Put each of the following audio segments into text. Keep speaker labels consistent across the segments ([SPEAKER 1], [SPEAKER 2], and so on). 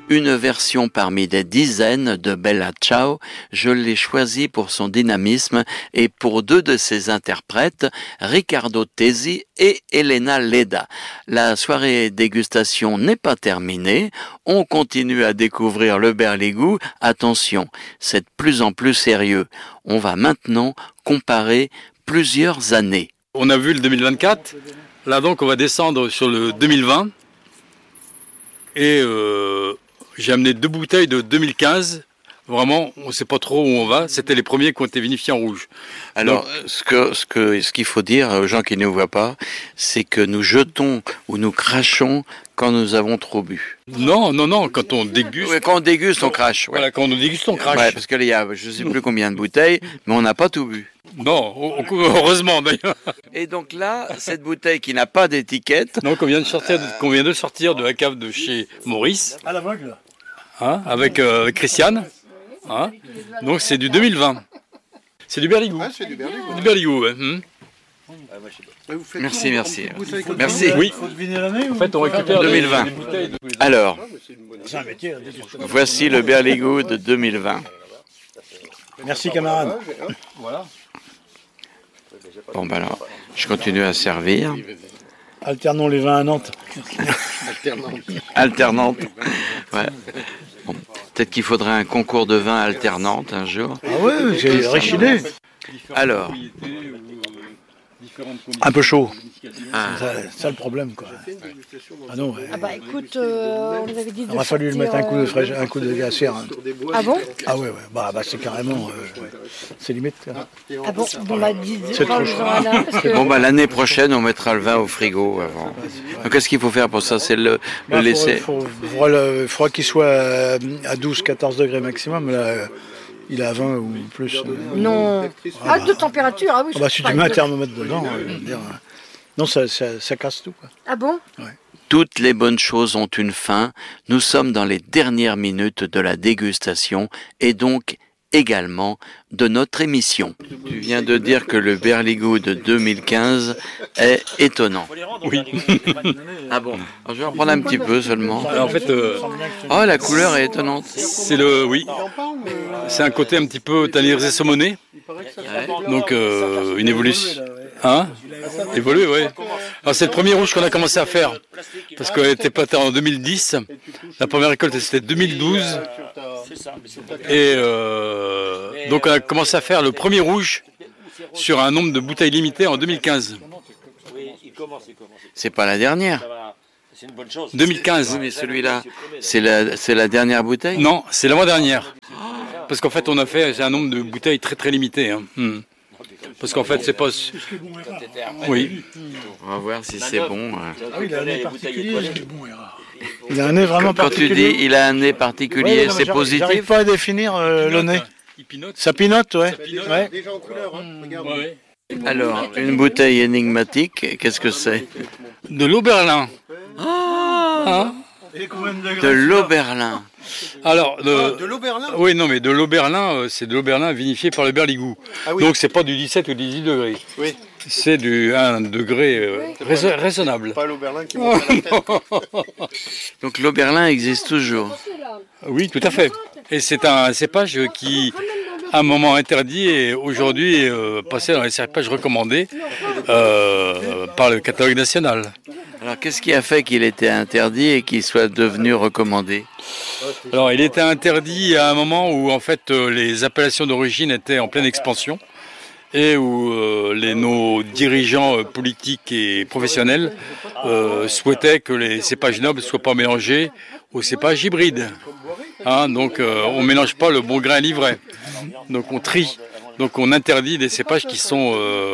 [SPEAKER 1] Une version parmi des dizaines de Bella Ciao, je l'ai choisie pour son dynamisme et pour deux de ses interprètes, Riccardo Tesi et Elena Leda. La soirée dégustation n'est pas terminée, on continue à découvrir le Berligou. Attention, c'est de plus en plus sérieux. On va maintenant comparer plusieurs années.
[SPEAKER 2] On a vu le 2024, là donc on va descendre sur le 2020 et j'ai amené 2 bouteilles de 2015. Vraiment, on ne sait pas trop où on va. C'était les premiers qui ont été vinifiés en rouge.
[SPEAKER 1] Alors, ce qu'il faut dire aux gens qui ne nous voient pas, c'est que nous jetons ou nous crachons quand nous avons trop bu.
[SPEAKER 2] Non, quand on déguste.
[SPEAKER 1] Oui, quand on déguste, on crache. Ouais.
[SPEAKER 2] Voilà, quand on déguste, on crache.
[SPEAKER 1] Ouais, parce qu'il y a je ne sais plus combien de bouteilles, mais on n'a pas tout bu.
[SPEAKER 2] Non, heureusement d'ailleurs.
[SPEAKER 1] Et donc là, cette bouteille qui n'a pas d'étiquette.
[SPEAKER 2] Donc on vient de sortir de la cave de chez Maurice.
[SPEAKER 3] À l'aveugle.
[SPEAKER 2] Hein, avec Christiane. Hein, donc c'est du 2020. C'est du Berligou.
[SPEAKER 4] Ah, c'est du Berligou.
[SPEAKER 2] Du Berligou, ouais.
[SPEAKER 1] Merci.
[SPEAKER 2] Oui.
[SPEAKER 3] En
[SPEAKER 2] fait, on récupère
[SPEAKER 1] 2020. Alors, voici le Berligou de 2020.
[SPEAKER 3] Merci camarade.
[SPEAKER 2] Voilà.
[SPEAKER 1] Bon, ben alors, je continue à servir.
[SPEAKER 3] Alternons les vins à Nantes.
[SPEAKER 1] Alternante. Ouais. Bon, peut-être qu'il faudrait un concours de vin alternante un jour.
[SPEAKER 3] Ah ouais, j'ai riche idée.
[SPEAKER 1] Alors.
[SPEAKER 3] Un peu chaud.
[SPEAKER 1] Ah.
[SPEAKER 3] C'est ça le problème, quoi. Ah non, ouais.
[SPEAKER 5] Ah bah écoute, on nous avait dit de
[SPEAKER 3] Il aurait fallu lui mettre un coup de glacière. Hein.
[SPEAKER 5] Ah bon?
[SPEAKER 3] Ah ouais. Bah c'est carrément... c'est limite.
[SPEAKER 5] Ah bon? Bon bah dis
[SPEAKER 3] C'est trop chaud.
[SPEAKER 1] Bon, bah l'année prochaine, on mettra le vin au frigo avant. Donc, qu'est-ce qu'il faut faire pour ça? C'est le laisser.
[SPEAKER 3] Il faudra qu'il soit à 12-14 degrés maximum. Là, il est à 20 ou plus.
[SPEAKER 5] Non. Ah, de température, ah oui.
[SPEAKER 3] Ah bah si tu mets un thermomètre dedans, non, ça casse tout, quoi.
[SPEAKER 5] Ah bon?
[SPEAKER 3] Ouais.
[SPEAKER 1] Toutes les bonnes choses ont une fin. Nous sommes dans les dernières minutes de la dégustation et donc également de notre émission. Tu viens de dire que le Berligou de 2015 est étonnant.
[SPEAKER 2] Oui.
[SPEAKER 1] Ah bon? Alors, je vais en prendre un petit peu seulement.
[SPEAKER 2] Alors, en fait,
[SPEAKER 1] Oh, la couleur est étonnante.
[SPEAKER 2] c'est c'est un côté un petit peu talisé saumonné. Donc une évolution. Hein? Évolué, oui. Alors c'est le premier rouge qu'on a commencé à faire. Parce qu'elle était plantée en 2010. La première récolte c'était 2012. Et donc on a commencé à faire le premier rouge sur un nombre de bouteilles limitées en 2015.
[SPEAKER 1] C'est pas la dernière.
[SPEAKER 2] 2015.
[SPEAKER 1] Oui, mais celui-là, c'est la dernière bouteille?
[SPEAKER 2] Non, c'est l'avant-dernière. Parce qu'en fait on a fait un nombre de bouteilles très très limité. Hein. Parce qu'en fait c'est pas... Oui.
[SPEAKER 1] On va voir si c'est bon.
[SPEAKER 3] Ah oui, il a un nez particulier. Il a un nez vraiment
[SPEAKER 1] Quand tu
[SPEAKER 3] particulier.
[SPEAKER 1] dis il a un nez particulier, c'est positif?
[SPEAKER 3] J'arrive pas à définir le nez. Ça pinote, ouais. Ouais.
[SPEAKER 4] Déjà en couleur, hein. Regarde.
[SPEAKER 1] Alors, une bouteille énigmatique, qu'est-ce que c'est?
[SPEAKER 2] De l'Oberlin.
[SPEAKER 1] De l'Oberlin.
[SPEAKER 2] Alors,
[SPEAKER 4] De l'Oberlin.
[SPEAKER 2] oui, non, mais de l'Oberlin, c'est de l'Oberlin vinifié par le Berligou.
[SPEAKER 4] Ah oui.
[SPEAKER 2] Donc, c'est pas du 17 ou 18 degrés.
[SPEAKER 4] Oui.
[SPEAKER 2] C'est du 1 degré raisonnable.
[SPEAKER 4] Pas l'Oberlin qui monte à la tête.
[SPEAKER 1] Donc l'Oberlin existe toujours.
[SPEAKER 2] Oui, tout à fait. Et c'est un cépage qui, à un moment interdit, et aujourd'hui passé dans les cépages recommandés par le catalogue national.
[SPEAKER 1] Alors qu'est-ce qui a fait qu'il était interdit et qu'il soit devenu recommandé?
[SPEAKER 2] Alors, il était interdit à un moment où, en fait, les appellations d'origine étaient en pleine expansion et où nos dirigeants politiques et professionnels souhaitaient que les cépages nobles ne soient pas mélangés aux cépages hybrides. Hein, donc, on ne mélange pas le bon grain à l'ivraie. Donc, on trie. Donc, on interdit des cépages qui sont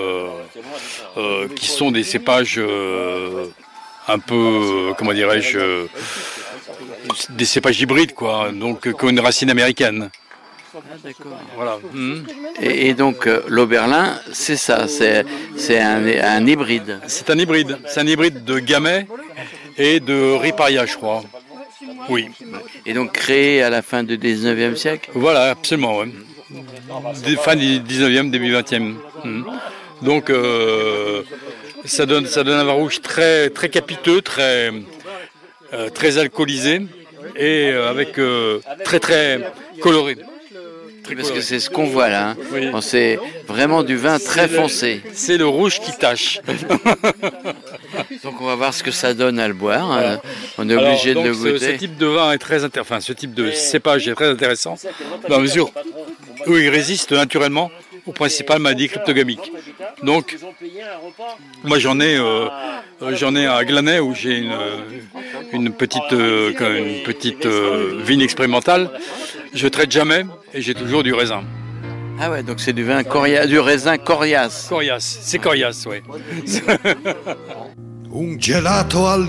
[SPEAKER 2] des cépages un peu, comment dirais-je, des cépages hybrides, quoi, donc qui ont une racine américaine.
[SPEAKER 1] Ah, d'accord.
[SPEAKER 2] Voilà.
[SPEAKER 1] Et donc l'Oberlin, c'est ça, c'est un hybride.
[SPEAKER 2] C'est un hybride. C'est un hybride de Gamay et de Riparia, je crois. Oui.
[SPEAKER 1] Et donc créé à la fin du 19e siècle?
[SPEAKER 2] Voilà, absolument. Ouais. Fin du 19e, début 20e. Donc ça donne un vin rouge très, très capiteux, très alcoolisé et avec très très coloré.
[SPEAKER 1] Parce que c'est ce qu'on voit là. Hein.
[SPEAKER 2] Oui.
[SPEAKER 1] Bon, c'est vraiment du vin très foncé.
[SPEAKER 2] C'est le rouge qui tache.
[SPEAKER 1] Donc on va voir ce que ça donne à le boire.
[SPEAKER 2] Voilà.
[SPEAKER 1] On est obligé de le
[SPEAKER 2] Ce
[SPEAKER 1] goûter.
[SPEAKER 2] type de vin est très intéressant. Enfin, ce type de cépage est très intéressant dans la mesure où il résiste naturellement au principal maladie cryptogamique. Donc, moi j'en ai à Glaney où j'ai une petite vigne expérimentale. Je traite jamais et j'ai toujours du raisin.
[SPEAKER 1] Ah ouais, donc c'est du vin coriace, du raisin coriace.
[SPEAKER 2] Coriace, c'est coriace, oui.
[SPEAKER 6] Un gelato al